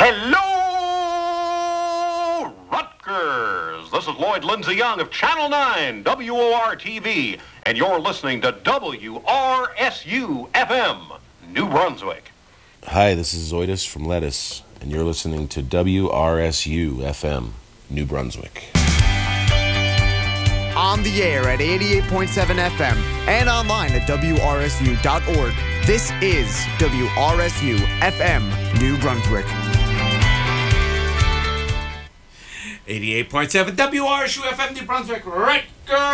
Hello, Rutgers! This is Lloyd Lindsay Young of Channel 9, WOR-TV, and you're listening to WRSU-FM, New Brunswick. Hi, this is Zoidus from Lettuce, and you're listening to WRSU-FM, New Brunswick. On the air at 88.7 FM and online at WRSU.org, this is WRSU-FM, New Brunswick. 88.7 WRSU-FM, New Brunswick, Rutgers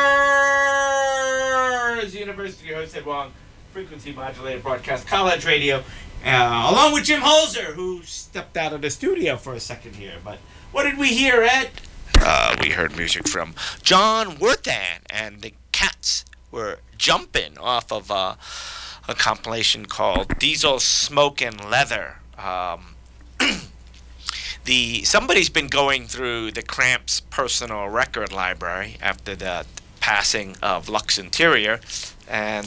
University hosted Wong frequency modulated broadcast college radio, along with Jim Holzer, who stepped out of the studio for a second here. But what did we hear, Ed? We heard music from John Werthan, and the Cats were jumping off of a compilation called Diesel Smoke and Leather. Somebody's been going through the Cramps personal record library after the passing of Lux Interior and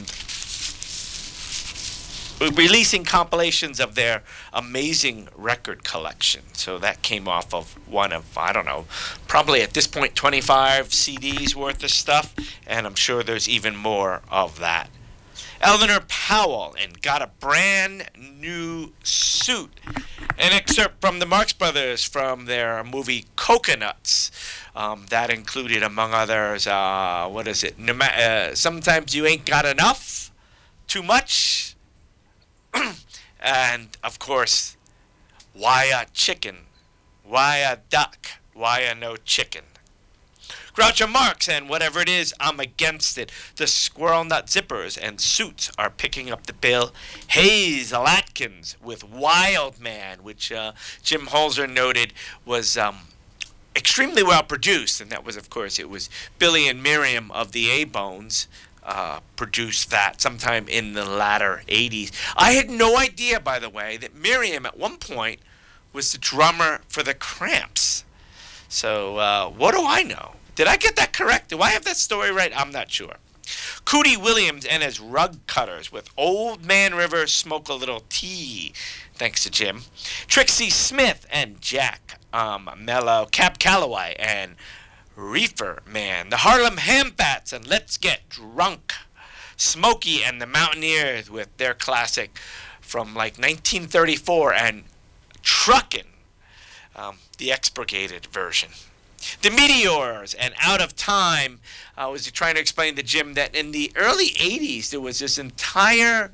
releasing compilations of their amazing record collection. So that came off of one of, I don't know, probably at this point 25 CDs worth of stuff, and I'm sure there's even more of that. Eleanor Powell and Got a Brand New Suit. An excerpt from the Marx Brothers from their movie Coconuts. That included, among others, Sometimes You Ain't Got Enough, Too Much, and, of course, Why a Chicken? Why a Duck? Why a No Chicken? Groucho Marx and Whatever It Is, I'm Against It. The Squirrel Nut Zippers and Suits are picking up the bill. Hazel Atkins with Wild Man, which Jim Holzer noted was extremely well produced. And that was, of course, it was Billy and Miriam of the A-Bones produced that sometime in the latter 80s. I had no idea, by the way, that Miriam at one point was the drummer for the Cramps. So what do I know? Did I get that correct? Do I have that story right? I'm not sure. Cootie Williams and his Rug Cutters with Old Man River, Smoke a Little Tea. Thanks to Jim. Trixie Smith and Jack Mello, Cab Calloway and Reefer Man. The Harlem Handbats and Let's Get Drunk. Smokey and the Mountaineers with their classic from like 1934 and Truckin', the expurgated version. The Meteors and Out of Time. I was trying to explain to Jim that in the early 80s there was this entire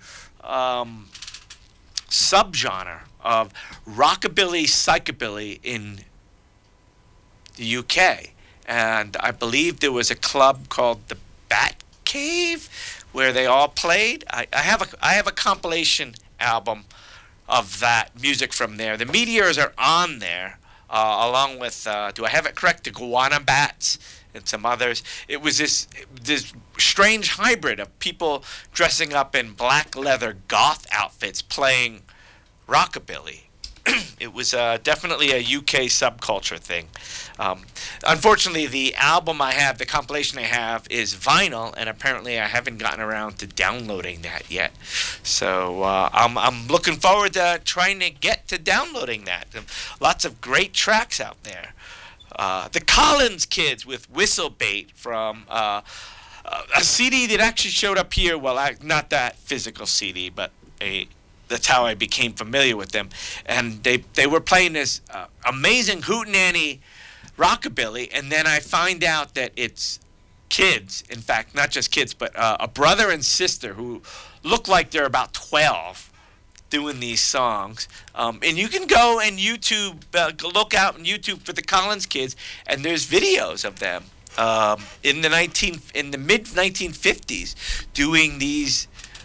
subgenre of rockabilly, psychobilly in the UK. And I believe there was a club called the Bat Cave where they all played. I have a compilation album of that music from there. The Meteors are on there. Along with, do I have it correct, the Guana Bats and some others. It was this strange hybrid of people dressing up in black leather goth outfits playing rockabilly. It was definitely a UK subculture thing. Unfortunately, the album I have, the compilation I have, is vinyl, and apparently I haven't gotten around to downloading that yet. So I'm looking forward to trying to get to downloading that. Lots of great tracks out there. The Collins Kids with Whistlebait from a CD that actually showed up here. Well, not that physical CD, but that's how I became familiar with them. And they were playing this amazing hootenanny rockabilly, and then I find out that it's kids, in fact, not just kids, but a brother and sister who look like they're about 12 doing these songs. And you can go and YouTube, look out on YouTube for the Collins Kids, and there's videos of them in the mid-1950s doing these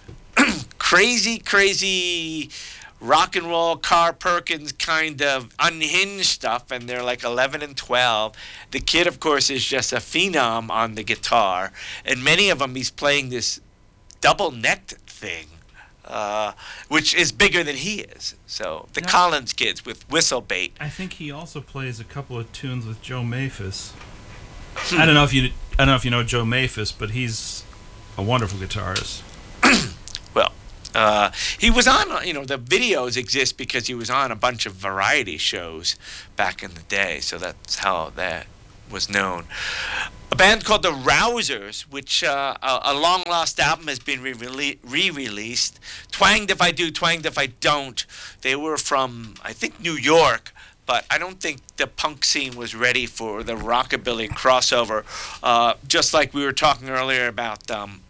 crazy rock and roll Carl Perkins kind of unhinged stuff, and they're like 11 and 12. The kid, of course, is just a phenom on the guitar, and many of them he's playing this double-necked thing, which is bigger than he is. So the Collins Kids with Whistlebait. I think he also plays a couple of tunes with Joe Maphis. I don't know if you know Joe Maphis, but he's a wonderful guitarist. Well, He was on, the videos exist because he was on a bunch of variety shows back in the day, so that's how that was known. A band called the Rousers, which a long-lost album has been re-released. Twanged If I Do, Twanged If I Don't. They were from, I think, New York, but I don't think the punk scene was ready for the rockabilly crossover. Just like we were talking earlier about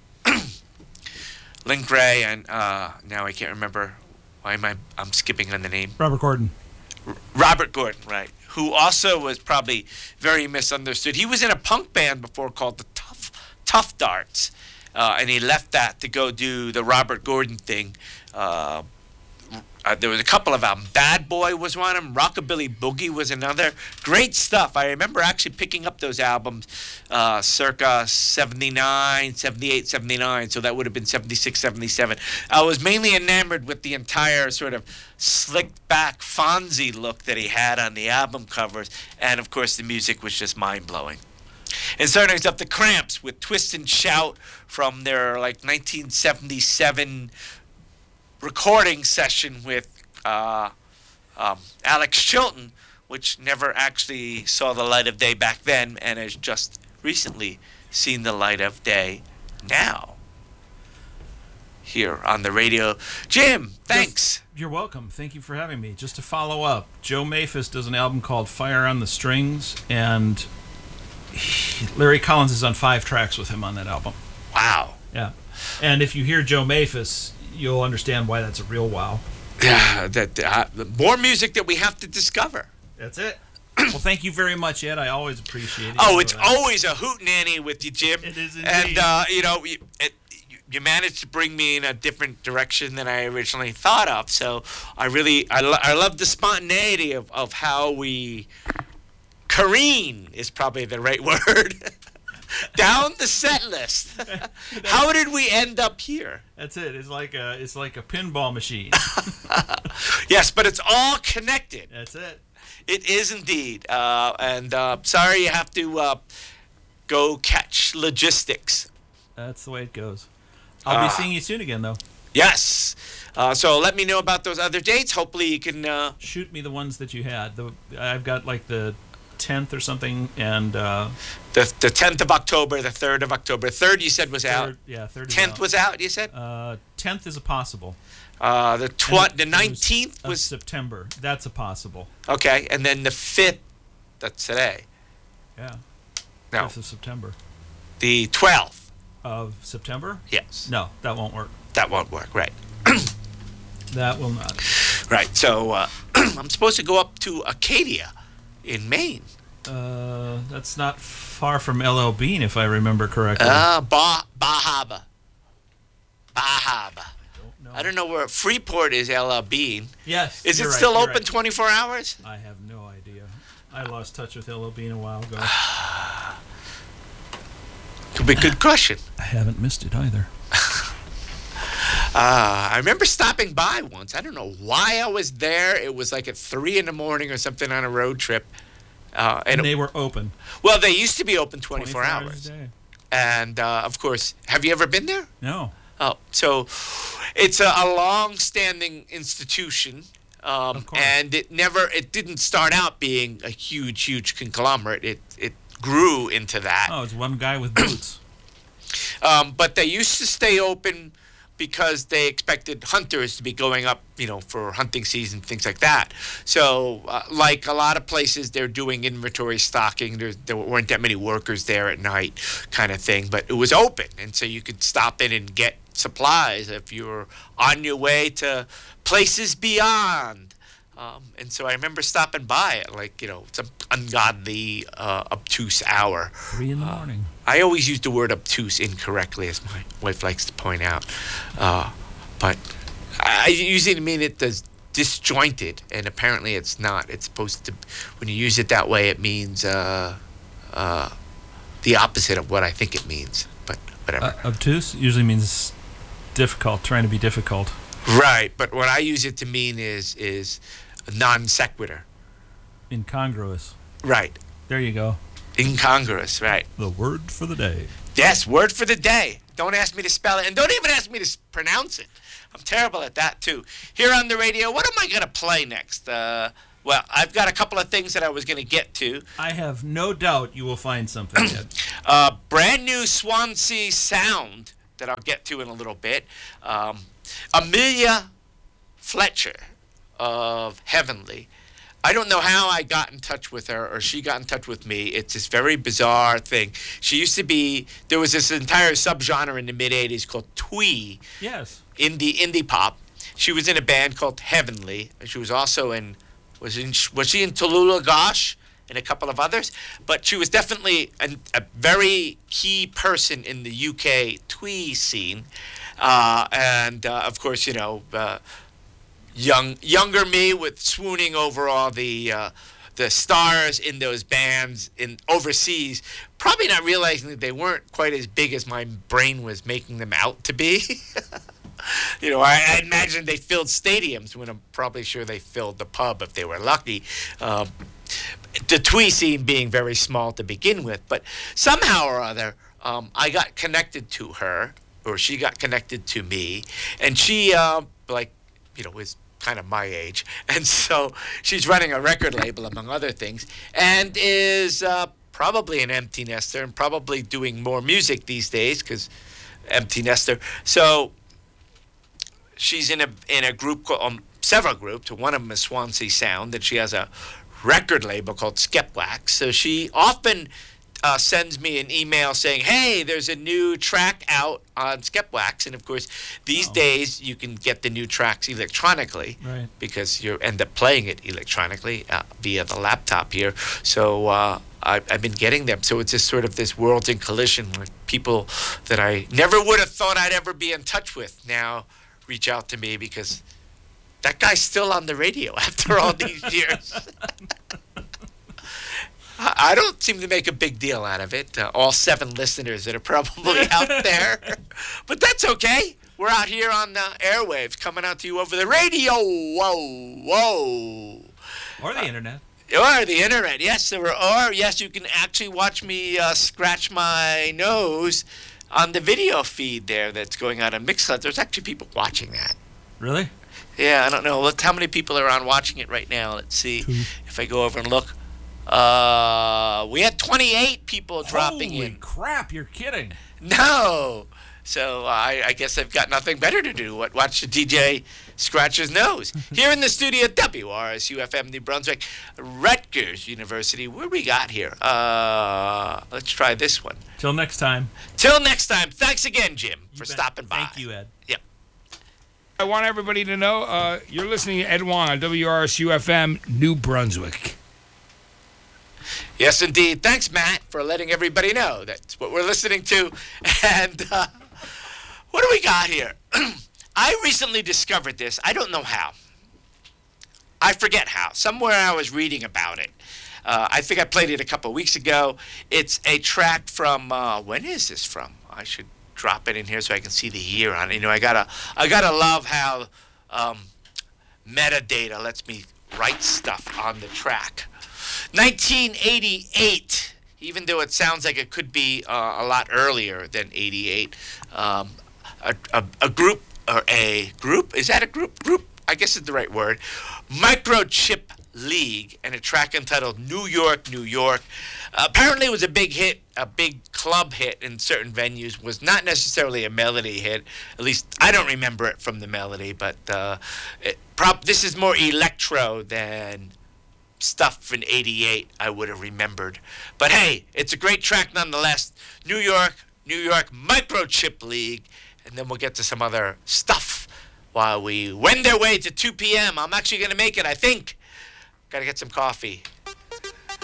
Link Ray and now I can't remember. Why am I'm skipping on the name? Robert Gordon. Robert Gordon, right, who also was probably very misunderstood. He was in a punk band before called the Tough Darts, and he left that to go do the Robert Gordon thing. There was a couple of albums. Bad Boy was one of them. Rockabilly Boogie was another. Great stuff. I remember actually picking up those albums circa 79, 78, 79. So that would have been 76, 77. I was mainly enamored with the entire sort of slicked back Fonzie look that he had on the album covers. And, of course, the music was just mind-blowing. And starting up the Cramps with Twist and Shout from their, 1977 recording session with Alex Chilton, which never actually saw the light of day back then and has just recently seen the light of day now here on the radio. Jim, thanks. You're welcome. Thank you for having me. Just to follow up, Joe Maphis does an album called Fire on the Strings, and Larry Collins is on 5 tracks with him on that album. Wow. Yeah. And if you hear Joe Maphis, you'll understand why that's a real wow. Yeah, more music that we have to discover. That's it. Well, thank you very much, Ed. I always appreciate it. Oh, it's always a hootenanny with you, Jim. It is indeed. And, you managed to bring me in a different direction than I originally thought of. So I love the spontaneity of how we careen is probably the right word. Down the set list. How did we end up here? That's it. It's like a pinball machine. Yes, but it's all connected. That's it. It is indeed. And sorry you have to go catch logistics. That's the way it goes. I'll be seeing you soon again, though. Yes. So let me know about those other dates. Hopefully you can shoot me the ones that you had. I've got the 10th or something, and the 10th of October, the 3rd of October. 3rd you said was out. Yeah, 3rd. 10th was out, you said? 10th is a possible. The 19th was September. That's a possible. Okay, and then the 5th, that's today. Yeah. No. 5th of September. The 12th of September? Yes. No, that won't work. That won't work, right. That will not. Right, so I'm supposed to go up to Acadia in Maine. That's not far from L.L. Bean, if I remember correctly. Bahaba. I I don't know where Freeport is. L.L. Bean. Yes. Is it still open 24 hours? I have no idea. I lost touch with L.L. Bean a while ago. Could be a good question. I haven't missed it either. I remember stopping by once. I don't know why I was there. It was like at 3 a.m. or something on a road trip. And they were open. Well, they used to be open 24 hours. A day. And, of course, have you ever been there? No. Oh, so it's a long-standing institution. And it didn't start out being a huge conglomerate. It grew into that. Oh, it's one guy with boots. But they used to stay open because they expected hunters to be going up, for hunting season, things like that. So, like a lot of places, they're doing inventory stocking. There weren't that many workers there at night, kind of thing. But it was open, and so you could stop in and get supplies if you were on your way to places beyond. And so I remember stopping by at some ungodly, obtuse hour. 3 in the morning. I always use the word obtuse incorrectly, as my wife likes to point out. But I usually mean it as disjointed, and apparently it's not. It's supposed to, when you use it that way, it means the opposite of what I think it means. But whatever. Obtuse usually means difficult, trying to be difficult. Right, but what I use it to mean is non sequitur. Incongruous. Right. There you go. Incongruous, right. The word for the day. Yes, word for the day. Don't ask me to spell it, and don't even ask me to pronounce it. I'm terrible at that, too. Here on the radio, what am I going to play next? Well, I've got a couple of things that I was going to get to. I have no doubt you will find something, Ed. Brand new Swansea sound that I'll get to in a little bit. Amelia Fletcher of Heavenly. I don't know how I got in touch with her or she got in touch with me. It's this very bizarre thing. She used to be, there was this entire subgenre in the mid-'80s called twee. Yes. Indie pop. She was in a band called Heavenly. She was also in, was she in Tallulah Gosh and a couple of others? But she was definitely a very key person in the UK twee scene. Of course, younger me with swooning over all the stars in those bands in overseas, probably not realizing that they weren't quite as big as my brain was making them out to be. I imagine they filled stadiums when I'm probably sure they filled the pub if they were lucky. The twee scene being very small to begin with, but somehow or other, I got connected to her, or she got connected to me, and she, was kind of my age, and so she's running a record label among other things, and is probably an empty nester and probably doing more music these days because empty nester. So she's in a group called several groups. One of them is Swansea Sound, and she has a record label called Skepwax. So she often sends me an email saying, hey, there's a new track out on Skepwax. And, of course, these days you can get the new tracks electronically, right, because you end up playing it electronically via the laptop here. So I've been getting them. So it's just sort of this worlds in collision with people that I never would have thought I'd ever be in touch with now reach out to me because that guy's still on the radio after all these years. I don't seem to make a big deal out of it. All 7 listeners that are probably out there. But that's okay. We're out here on the airwaves coming out to you over the radio. Whoa. Or the internet. Or the internet, yes. Or yes, you can actually watch me scratch my nose on the video feed there that's going on Mixcloud. There's actually people watching that. Really? Yeah, I don't know. Look, how many people are on watching it right now? Let's see if I go over and look. We had 28 people dropping in. Holy crap, you're kidding. No. So I guess I've got nothing better to do. Watch the DJ scratch his nose. Here in the studio at WRSU-FM New Brunswick, Rutgers University. What do we got here? Let's try this one. Till next time. Till next time. Thanks again, Jim, for stopping by. Thank you, Ed. Yep. I want everybody to know you're listening to Ed Wong on WRSU-FM New Brunswick. Yes, indeed. Thanks, Matt, for letting everybody know that's what we're listening to. And what do we got here? I recently discovered this. I don't know how. I forget how. Somewhere I was reading about it. I think I played it a couple weeks ago. It's a track from, when is this from? I should drop it in here so I can see the year on it. I gotta love how metadata lets me write stuff on the track. 1988, even though it sounds like it could be a lot earlier than 88. A group, is that a group? Group, I guess is the right word. Microchip League, and a track entitled New York, New York. Apparently it was a big hit, a big club hit in certain venues. Was not necessarily a melody hit. At least I don't remember it from the melody, but this is more electro than stuff in 88 I would have remembered. But hey, it's a great track nonetheless. New York, New York Microchip League. And then we'll get to some other stuff while we wend our way to 2 p.m. I'm actually going to make it, I think. Got to get some coffee.